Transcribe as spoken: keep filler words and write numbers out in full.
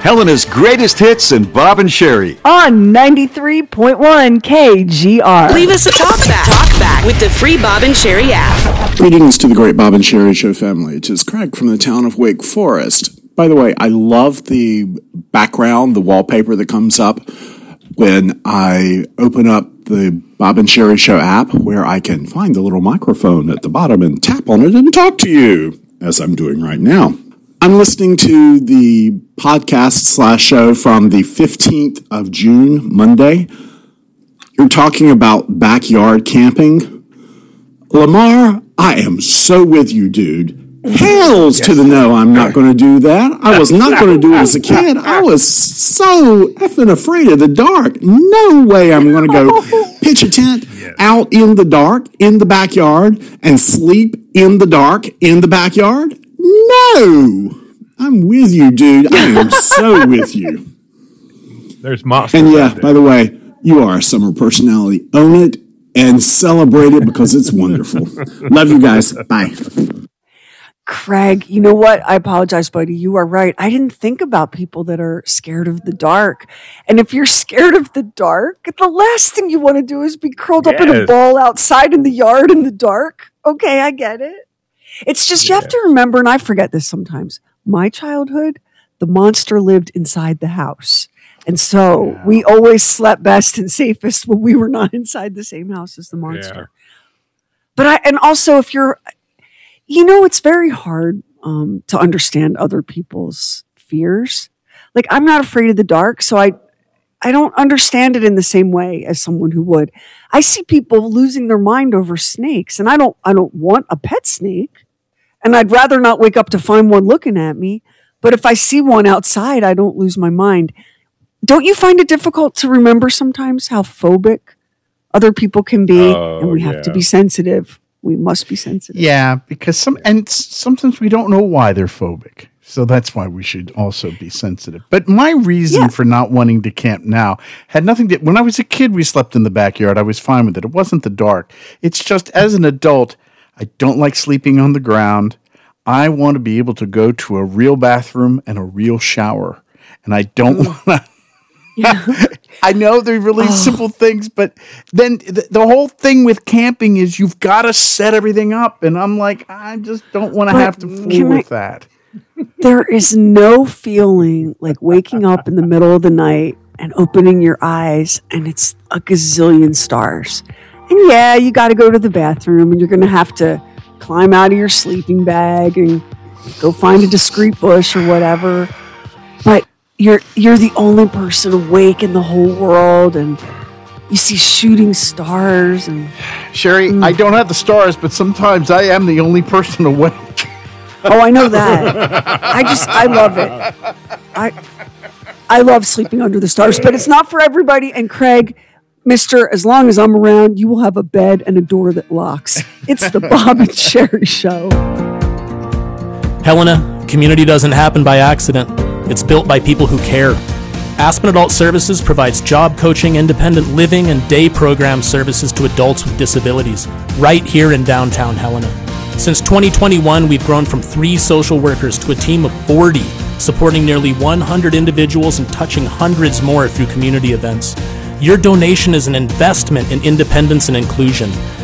Helena's greatest hits and Bob and Sherry. On ninety-three point one K G R. Leave us a talk back. Talk back with the free Bob and Sherry app. Greetings to the great Bob and Sherry Show family. It is Craig from the town of Wake Forest. By the way, I love the background, the wallpaper that comes up when I open up the Bob and Sherry Show app, where I can find the little microphone at the bottom and tap on it and talk to you, as I'm doing right now. I'm listening to the podcast slash show from the fifteenth of June, Monday. You're talking about backyard camping. Lamar, I am so with you, dude. Hells to the no, I'm not going to do that. I was not going to do it as a kid. I was so effing afraid of the dark. No way I'm going to go pitch a tent out in the dark, in the backyard, and sleep in the dark, in the backyard. No! I'm with you, dude. I am so with you. There's monsters. And yeah, by the way, you are a summer personality. Own it and celebrate it because it's wonderful. Love you guys. Bye. Craig, you know what? I apologize, buddy. You are right. I didn't think about people that are scared of the dark. And if you're scared of the dark, the last thing you want to do is be curled up Yes. in a ball outside in the yard in the dark. Okay, I get it. It's just, you have to remember, and I forget this sometimes, my childhood, the monster lived inside the house. And so Yeah. we always slept best and safest when we were not inside the same house as the monster. But I, and also if you're, you know, it's very hard um, to understand other people's fears. Like, I'm not afraid of the dark, so I, I don't understand it in the same way as someone who would. I see people losing their mind over snakes, and I don't, I don't want a pet snake, and I'd rather not wake up to find one looking at me. But if I see one outside, I don't lose my mind. Don't you find it difficult to remember sometimes how phobic other people can be, Oh, and we have yeah. to be sensitive? We must be sensitive. Yeah, because some and s- sometimes we don't know why they're phobic. So that's why we should also be sensitive. But my reason Yeah. for not wanting to camp now had nothing to, when I was a kid, we slept in the backyard. I was fine with it. It wasn't the dark. It's just as an adult, I don't like sleeping on the ground. I want to be able to go to a real bathroom and a real shower. And I don't want to. I know they're really simple things, but then the, the whole thing with camping is you've got to set everything up. And I'm like, I just don't want to But have to fool can I- with that. There is no feeling like waking up in the middle of the night and opening your eyes and it's a gazillion stars. And yeah, you got to go to the bathroom and you're going to have to climb out of your sleeping bag and go find a discreet bush or whatever. But you're you're the only person awake in the whole world, and you see shooting stars. And Sherry, I don't have the stars, but sometimes I am the only person awake. oh, I know that. I just I love it. I I love sleeping under the stars, but it's not for everybody. And Craig, Mister, as long as I'm around, you will have a bed and a door that locks. It's the Bob and Sherry Show. Helena, community doesn't happen by accident. It's built by people who care. Aspen Adult Services provides job coaching, independent living, and day program services to adults with disabilities right here in downtown Helena. Since twenty twenty-one, we've grown from three social workers to a team of forty, supporting nearly one hundred individuals and touching hundreds more through community events. Your donation is an investment in independence and inclusion.